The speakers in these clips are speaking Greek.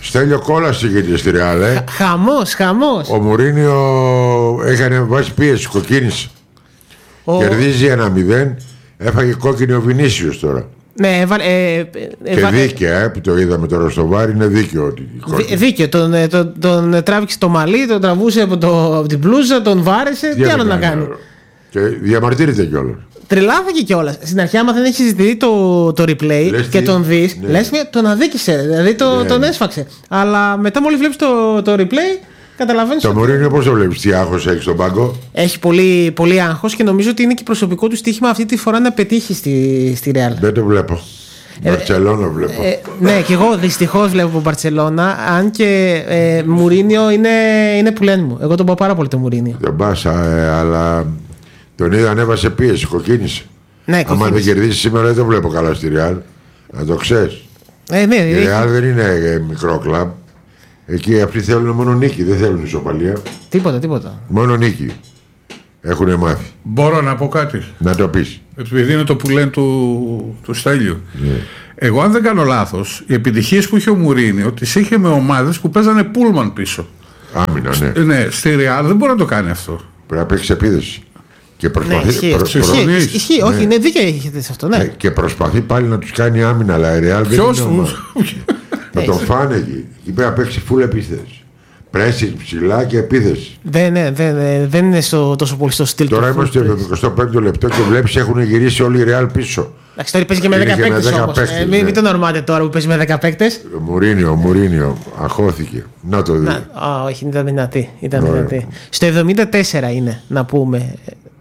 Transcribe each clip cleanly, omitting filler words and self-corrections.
Στέλιο κόλαση γιατί στη Ρεάλ. Χαμός. Ο Μουρίνιο έκανε βάσει πίεση, κοκκίνησε. Κερδίζει 1-0. Έφαγε κόκκινη ο Βινίσιος τώρα. Ναι, και δίκαια, που το είδαμε τώρα στο βάρ, είναι δίκαιο. Δίκαιο. Τον τράβηξε το μαλλί, τον τραβούσε από την μπλούζα, τον βάρεσε. Τι άλλο να κάνει. Και διαμαρτύρεται κιόλας. Τρελάθηκε κιόλας. Στην αρχή, άμα δεν έχει ζητηθεί το replay λες και τον δεις, ναι. λες τον αδίκησε. Δηλαδή τον έσφαξε. Αλλά μετά, μόλις βλέπεις το replay, καταλαβαίνεις. Το Μουρίνιο πώς το βλέπεις, τι άγχος έχει στον πάγκο? Έχει πολύ άγχος και νομίζω ότι είναι και προσωπικό του στοίχημα αυτή τη φορά να πετύχει στη Real. Δεν το βλέπω. Μπαρτσελόνα βλέπω. Ναι, και εγώ δυστυχώς βλέπω Μπαρτσελόνα. Αν και Μουρίνιο είναι που λένε μου. Εγώ τον πάω πάρα πολύ το Μουρίνιο. Δεν πας, αλλά τον είδα, ανέβασε πίεση, κοκκίνησε. Ναι, άμα δεν κερδίσει σήμερα, δεν το βλέπω καλά στη Real. Να το ξέρεις. Ναι, η Real δεν είναι μικρό κλαμπ. Εκεί αυτοί θέλουν μόνο νίκη, δεν θέλουν ισοπαλία. Τίποτα. Μόνο νίκη έχουν μάθει. Μπορώ να πω κάτι? Να το πεις. Επειδή είναι το που λένε του Στέλιου. Yeah. Εγώ, αν δεν κάνω λάθος, οι επιτυχίες που είχε ο Μουρίνιο τις είχε με ομάδες που παίζανε πούλμαν πίσω. Άμυνα, ναι. Ναι, στη Real δεν μπορεί να το κάνει αυτό. Πρέπει να παίξει επίδεση. Και προσπαθεί. Ναι, ισχύει, όχι, είναι δίκαιο έχετε σε αυτό. Ναι. Και προσπαθεί πάλι να τους κάνει άμυνα, αλλά η Real δεν είναι. Να τον φάνε εκεί. Εκεί πρέπει να παίξει full επίθεση. Πρέσι ψηλά και επίθεση. Δεν είναι τόσο πολύ στο στυλ. Τώρα είμαστε στο 25ο λεπτό και βλέπεις έχουν γυρίσει όλοι οι Real πίσω. Εντάξει, τώρα παίζει και με 10 παίκτες όμως. Μην τον ορμάτε τώρα που παίζει με 10 παίκτες. Μουρίνιο, αχώθηκε. Να το δει. Όχι, ήταν δυνατή. Στο 74 είναι, να πούμε.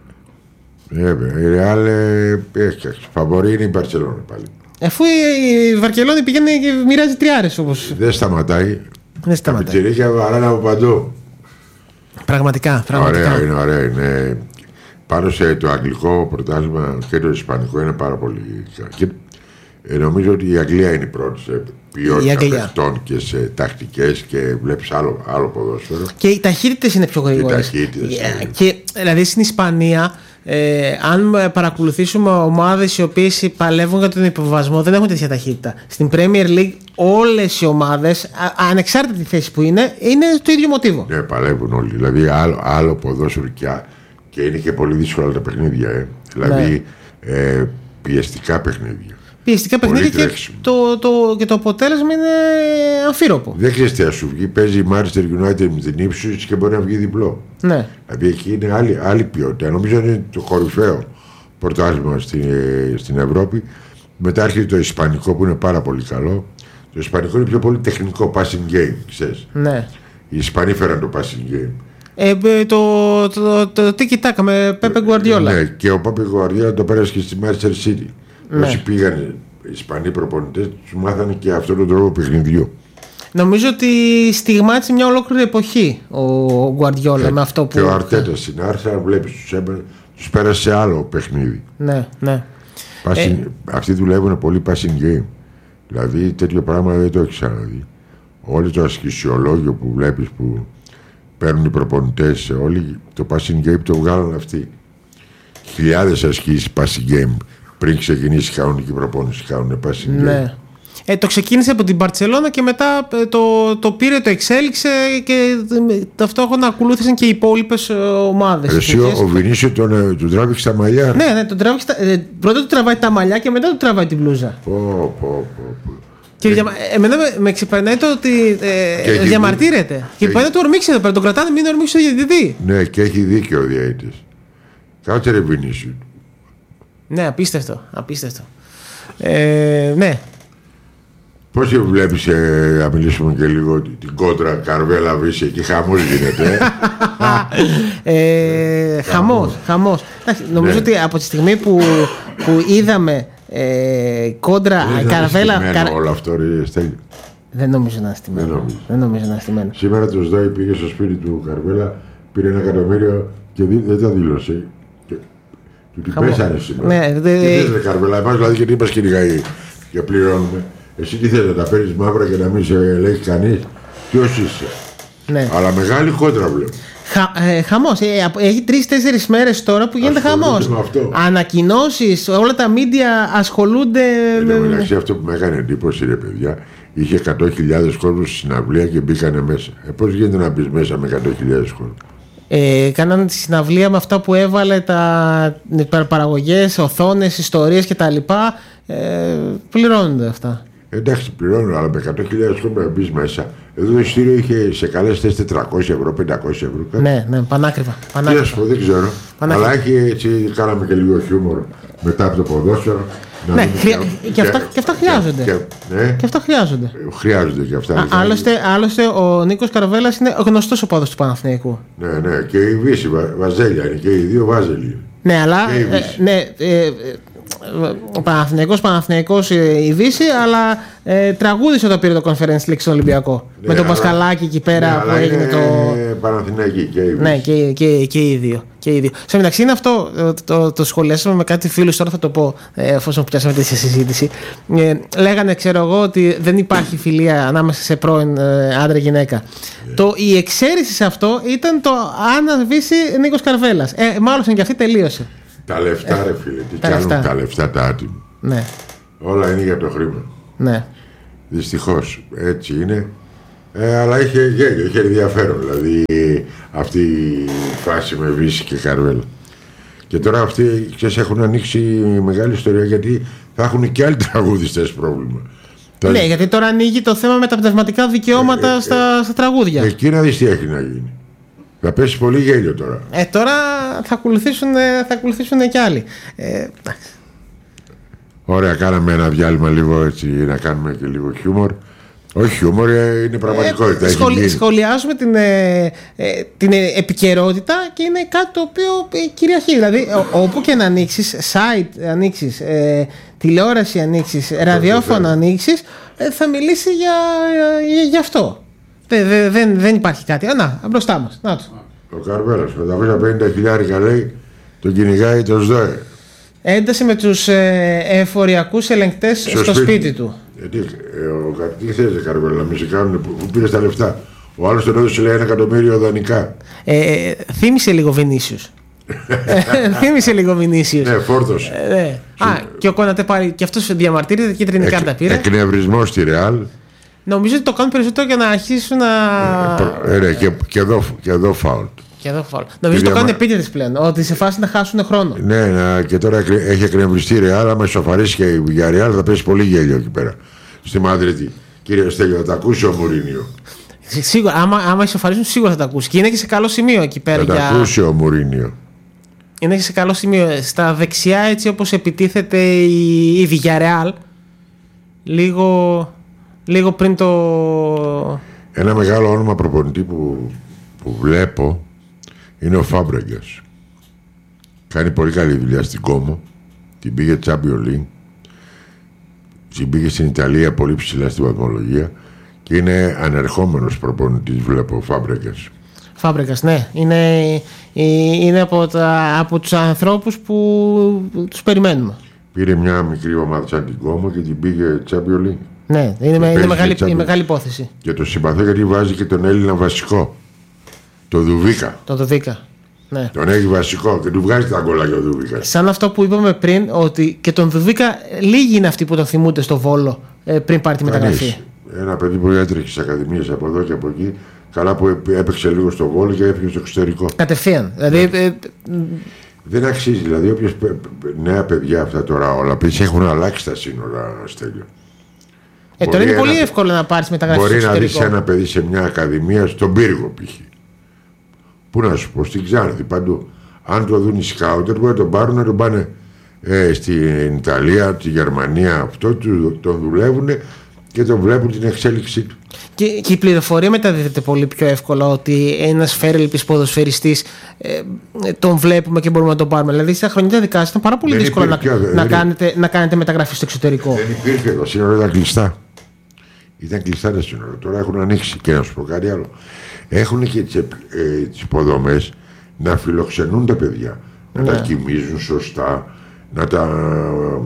Η Real έχει φαβορί, είναι η Μπαρτσελόνα πάλι. Αφού η Βαρκελόνη πηγαίνει και μοιράζει τριάρες όπως. Δεν σταματάει. Τα πιτσιρίκια βαράνε από παντού. Πραγματικά. Ωραία. Είναι. Πάνω σε το αγγλικό πρωτάθλημα και το ισπανικό είναι πάρα πολύ. Και νομίζω ότι η Αγγλία είναι η πρώτη σε ποιότητα παιχτών και σε τακτικές και βλέπεις άλλο ποδόσφαιρο. Και οι ταχύτητες είναι πιο γρήγορες. Και δηλαδή στην Ισπανία, αν παρακολουθήσουμε ομάδες οι οποίες παλεύουν για τον υποβασμό, δεν έχουν τέτοια ταχύτητα. Στην Premier League όλες οι ομάδες, ανεξάρτητα τη θέση που είναι το ίδιο μοτίβο. Ναι, παλεύουν όλοι. Δηλαδή άλλο ποδόσφαιρο και είναι και πολύ δύσκολα τα παιχνίδια. Δηλαδή πιεστικά παιχνίδια. Πιεστικά παιχνίδια και το αποτέλεσμα είναι αμφίροπο. Δεν ξέρεις τι θα σου βγει. Παίζει η Manchester United με την Ipswich και μπορεί να βγει διπλό. Ναι. Δηλαδή εκεί είναι άλλη ποιότητα. Νομίζω είναι το κορυφαίο πρωτάθλημα στην Ευρώπη. Μετά έρχεται το Ισπανικό που είναι πάρα πολύ καλό. Το Ισπανικό είναι πιο πολύ τεχνικό passing game, ξέρεις. Ναι. Οι Ισπανοί φέραν το passing game. Το tiki-taka με Πέπε Γκουαρδιόλα. Ναι, και ο Πέπε Γκουαρδιόλα το πέρασε και στη Manchester City. Ναι. Όσοι πήγαν οι Ισπανοί προπονητές, τους μάθανε και αυτόν τον τρόπο παιχνιδιού. Νομίζω ότι στιγμάτισε μια ολόκληρη εποχή ο Γκουαρδιόλα με αυτό που. Και ο Αρτέτα στην Άρσα, βλέπεις, τους πέρασε σε άλλο παιχνίδι. Ναι. Αυτοί δουλεύουν πολύ passing game. Δηλαδή τέτοιο πράγμα δεν το έχει ξαναδεί. Όλο το ασκησιολόγιο που βλέπεις που παίρνουν οι προπονητές, όλοι το passing game το βγάλουν αυτοί. Χιλιάδες ασκήσεις passing game πριν ξεκινήσει η κανονική προπόνηση, κάνουν passing game. Ναι. Το ξεκίνησε από την Μπαρτσελόνα και μετά το πήρε, το εξέλιξε και ταυτόχρονα ακολούθησαν και οι υπόλοιπες ομάδες. Εσύ ο Βινίσιο τον τράβηξε τα μαλλιά. Ναι, τον τράβηξε. Πρώτα του τραβάει τα μαλλιά και μετά του τραβάει την μπλούζα. Και εμένα με ξεπερνάει το ότι διαμαρτύρεται. Και πάει να του ορμήξει εδώ πέρα. Τον κρατάνε, μην ορμήξει το διαιτητή. Ναι, και έχει δίκιο ο διαιτητής. Κάτσε ρε Βινίσιο. Ναι, απίστευτο. Ναι. Πώς βλέπεις, να μιλήσουμε και λίγο την κόντρα Καρβέλα Βύση, εκεί χαμός γίνεται. Χαμός. Νομίζω ότι από τη στιγμή που είδαμε κόντρα Καρβέλα. Όλο αυτό ρε Στέλιο. Δεν νομίζω να είναι στημένο. Σήμερα το ΣΔΟΗ πήγε στο σπίτι του Καρβέλα, πήρε 1 εκατομμύριο και δεν τα δήλωσε. Του την πέσανε σήμερα. Τι θες ρε Καρβέλα, εμάς δηλαδή και τι είπας κυνηγάει και πληρώνουμε. Εσύ τι θες να τα παίρνεις μαύρα και να μην σε λέει κανείς? Ποιος είσαι? Ναι. Αλλά μεγάλη κόντρα βλέπω. Χαμός. Έχει 3-4 μέρες τώρα που γίνεται χαμός. Ανακοινώσεις, όλα τα media ασχολούνται. Μεταξύ, αυτό που με έκανε εντύπωση, ρε παιδιά, είχε 100.000 κόσμους στη συναυλία και μπήκανε μέσα. Πώς γίνεται να μπεις μέσα με 100.000 κόσμους? Κάνανε τη συναυλία με αυτά που έβαλε, τα παραγωγές, οθόνες, ιστορίες κτλ. Πληρώνονται αυτά. Εντάξει, πληρώνουν, αλλά με 100.000 κόσμους να μπεις μέσα. Εδώ το εισιτήριο είχε σε καλές θέσεις 400 ευρώ, 500 ευρώ. Ναι, πανάκριβα. Τι να σου πω, δεν ξέρω. Αλλά έχει έτσι, κάναμε και λίγο χιούμορ μετά από το ποδόσφαιρο. Ναι, και αυτά χρειάζονται. Και αυτά χρειάζονται. Χρειάζονται και αυτά. Άλλωστε, ο Νίκος Καρβέλας είναι γνωστός οπαδός του Παναθηναϊκού. Ναι, και η Βύση, Βαζέλια είναι και οι δύο Βάζελοι. Ναι, αλλά. Ο Παναθηναϊκός η Δύση, αλλά τραγούδισε το πήρε το Conference League στον Ολυμπιακό. Ναι, με τον Πασχαλάκη εκεί πέρα που έγινε το. Παναθηναϊκή και η Δύση. Ναι, και οι δύο. Σε μεταξύ είναι αυτό, το σχολιάσαμε με κάτι φίλους, τώρα θα το πω εφόσον πιάσαμε τέτοια συζήτηση. Λέγανε, ξέρω εγώ, ότι δεν υπάρχει φιλία ανάμεσα σε πρώην άντρα-γυναίκα. Η εξαίρεση σε αυτό ήταν το Άννα Βύση Νίκος Καρβέλας. Μάλλον και αυτή τελείωσε. Τα λεφτά, ρε φίλε, τι κάνουν τα λεφτά τα άτομα. Ναι. Όλα είναι για το χρήμα. Ναι. Δυστυχώς έτσι είναι. Αλλά είχε γέλιο, είχε ενδιαφέρον. Δηλαδή αυτή η φάση με Βύση και Καρβέλα. Και τώρα αυτοί, ξέρεις, έχουν ανοίξει μεγάλη ιστορία, γιατί θα έχουν και άλλοι τραγουδιστές πρόβλημα. Ναι, γιατί τώρα ανοίγει το θέμα με τα πνευματικά δικαιώματα στα τραγούδια. Εκεί να δεις τι έχει να γίνει. Θα πέσει πολύ γέλιο τώρα. Τώρα θα ακολουθήσουν κι άλλοι. Ωραία, κάναμε ένα διάλειμμα λίγο έτσι, να κάνουμε και λίγο χιούμορ. Όχι χιούμορ, είναι πραγματικότητα. Σχολιάζουμε την επικαιρότητα και είναι κάτι το οποίο κυριαρχεί. Δηλαδή, όπου και να ανοίξεις, site ανοίξεις, τηλεόραση ανοίξεις, ραδιόφωνο ανοίξεις, θα μιλήσει για αυτό. Δεν υπάρχει κάτι. Να, μπροστά μας. Να το. Ο Καρβέλας, 550.000 λέει, τον κυνηγάει το ΣΔΟΕ. Ένταση με τους εφοριακούς ελεγκτές στο σπίτι του. Τι θες, Καρβέλα, να μην σε κάνουν, που πήρες τα λεφτά? Ο άλλος τον έδωσε, λέει, 1 εκατομμύριο δανεικά. Θύμισε λίγο Βινίσιους. Ναι, φόρτωσε. Και ο Κόνατε πάρει, και αυτός διαμαρτύρεται, κίτρινη κάρτα πήρε. Εκνευρισμό στη Ρεάλ. Νομίζω ότι το κάνουν περισσότερο για να αρχίσουν να. Και εδώ φάουλ. Νομίζω ότι το κάνουν επίτηδες πλέον. Ότι σε φάση να χάσουν χρόνο. Ναι, και τώρα έχει εκνευριστεί η Ρεάλ. Άμα ισοφαρίσει και η Villarreal θα πέσει πολύ γέλιο εκεί πέρα. Στη Μαδρίτη. Κύριε Στέλιο, θα τα ακούσει ο Μουρίνιο. Σίγουρα, άμα ισοφαρίσουν, σίγουρα θα τα ακούσει. Και είναι και σε καλό σημείο εκεί πέρα. Θα τα ακούσει ο Μουρίνιο. Είναι και σε καλό σημείο. Στα δεξιά, έτσι όπως επιτίθεται η Villarreal, λίγο πριν το. Ένα μεγάλο όνομα προπονητή που βλέπω είναι ο Φάμπρεγκας. Κάνει πολύ καλή δουλειά στην Κόμο. Την πήγε Champions League. Την πήγε στην Ιταλία πολύ ψηλά στην βαθμολογία. Και είναι ανερχόμενος προπονητής, βλέπω, ο Φάμπρεγκας, ναι. Είναι από τους ανθρώπους που τους περιμένουμε. Πήρε μια μικρή ομάδα σαν την Κόμο και την πήγε Champions League. Ναι, είναι μεγάλη υπόθεση. Και το συμπαθώ γιατί βάζει και τον Έλληνα βασικό. Το Δουβίκα. Ναι. Τον έχει βασικό και του βγάζει τα γκολάκια ο Δουβίκα. Σαν αυτό που είπαμε πριν, ότι και τον Δουβίκα λίγοι είναι αυτοί που τον θυμούνται στο Βόλο πριν πάρει τη μεταγραφή. Ένα παιδί που έτρεχε στις ακαδημίες από εδώ και από εκεί. Καλά που έπαιξε λίγο στο Βόλο και έφυγε στο εξωτερικό. Κατευθείαν. Δηλαδή, δεν αξίζει. Δηλαδή, όποιες νέα παιδιά αυτά τώρα όλα έχουν αλλάξει τα σύνορα, Στέλιο. Τώρα είναι πολύ εύκολο να πάρεις μεταγραφή στο εξωτερικό. Μπορεί να δεις ένα παιδί σε μια ακαδημία στον Πύργο π.χ. Πού να σου πω, στην Ξάνθη παντού. Αν το δουν οι σκάουτερ, μπορεί να τον πάρουν, να τον πάνε στην Ιταλία, τη Γερμανία, αυτό, τον δουλεύουν και τον βλέπουν την εξέλιξή του. Και η πληροφορία μεταδίδεται πολύ πιο εύκολα, ότι ένας φέρελπης ποδοσφαιριστής τον βλέπουμε και μπορούμε να τον πάρουμε. Δηλαδή στα χρονιά δικά σας ήταν πάρα πολύ δύσκολο να κάνετε μεταγραφή στο εξωτερικό. Δεν υπήρχε, τα σύνορα ήταν κλειστά. Ήταν κλειστά τα σύνορα. Τώρα έχουν ανοίξει. Και να σου πω κάτι άλλο. Έχουν και τις υποδομές να φιλοξενούν τα παιδιά. Να τα κοιμίζουν σωστά, να τα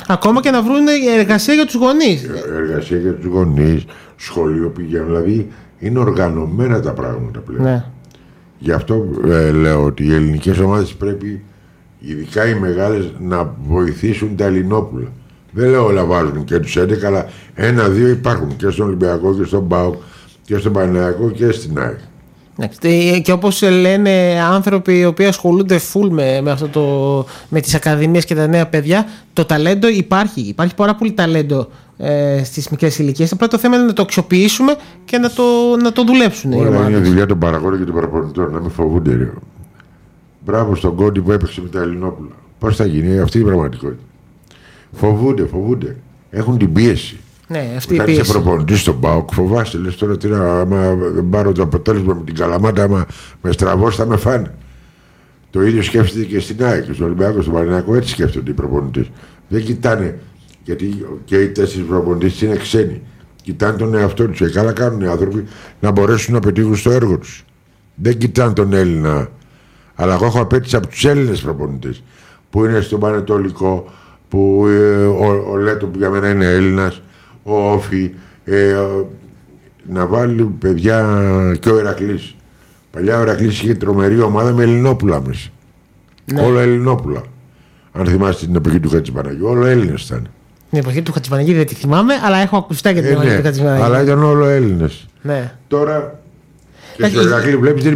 Ακόμα και να βρουν εργασία για τους γονείς. Εργασία για τους γονείς, σχολείο πηγαίνουν. Δηλαδή είναι οργανωμένα τα πράγματα πλέον. Ναι. Γι' αυτό λέω ότι οι ελληνικές ομάδες πρέπει, ειδικά οι μεγάλες, να βοηθήσουν τα Ελληνόπουλα. Δεν λέω όλα βάζουν και τους 11, αλλά 1-2 υπάρχουν και στον Ολυμπιακό και στον ΠΑΟΚ και στον Παναθηναϊκό και στην ΑΕΚ. Και όπως λένε άνθρωποι οι οποίοι ασχολούνται full με τις ακαδημίες και τα νέα παιδιά, το ταλέντο υπάρχει. Υπάρχει πάρα πολύ ταλέντο στις μικρές ηλικίες. Απλά το θέμα είναι να το αξιοποιήσουμε και να το δουλέψουν. Όλα είναι δουλειά των παραγόντων και των παραπονητών, να μην φοβούνται. Ρε. Μπράβο στον Κόντι που έπαιξε με τα Ελληνόπουλα. Πώς θα γίνει, αυτή η πραγματικότητα. Φοβούνται. Έχουν την πίεση. Ναι, αυτή η πίεση. Όταν είσαι προπονητής στον ΠΑΟΚ, φοβάσαι. Λες τώρα τι άμα δεν πάρω το αποτέλεσμα με την Καλαμάτα, άμα με στραβώσει θα με φάνε. Το ίδιο σκέφτεται και στην ΑΕΚ, στον Ολυμπιακό, στον Παναθηναϊκό, έτσι σκέφτονται οι προπονητές. Δεν κοιτάνε, γιατί και οι 4 προπονητές είναι ξένοι. Κοιτάνε τον εαυτό τους. Και καλά κάνουν οι άνθρωποι να μπορέσουν να πετύχουν στο έργο τους. Δεν κοιτάνε τον Έλληνα. Αλλά εγώ έχω απέτηση από τους Έλληνες προπονητές που είναι στον Πανετολικό, που ο Λέτο που για μένα είναι Έλληνας, ο Όφη, να βάλει παιδιά και ο Ηρακλής. Παλιά ο Ηρακλής είχε τρομερή ομάδα με Ελληνόπουλα μέσα. Ναι. Όλο Ελληνόπουλα. Αν θυμάστε την εποχή του Χατζηπαναγίου, όλο Έλληνες ήταν. Την εποχή του Χατζηπαναγίου δεν τη θυμάμαι, αλλά έχω ακουστά για την εποχή του Χατζηπαναγίου. Αλλά ήταν όλο Έλληνες. Ναι. Τώρα και στο Ηρακλή βλέπεις